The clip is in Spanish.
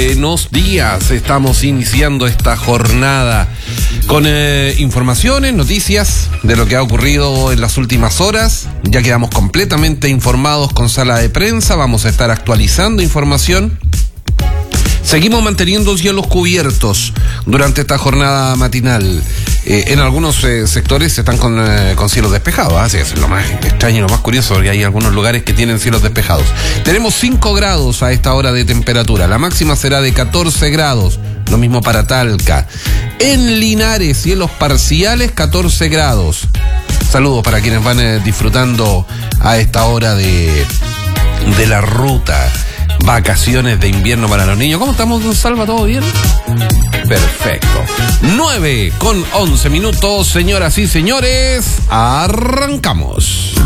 buenos días. Estamos iniciando esta jornada con informaciones, noticias de lo que ha ocurrido en las últimas horas. Ya quedamos completamente informados con sala de prensa. Vamos a estar actualizando información. Seguimos manteniendo cielos cubiertos durante esta jornada matinal. En algunos sectores están con cielos despejados, así es lo más extraño y lo más curioso, porque hay algunos lugares que tienen cielos despejados. Tenemos 5 grados a esta hora de temperatura, la máxima será de 14 grados, lo mismo para Talca. En Linares, cielos parciales, 14 grados. Saludos para quienes van disfrutando a esta hora de la ruta. Vacaciones de invierno para los niños. ¿Cómo estamos, don Salva? ¿Todo bien? Perfecto. 9:11 minutos, señoras y señores. Arrancamos.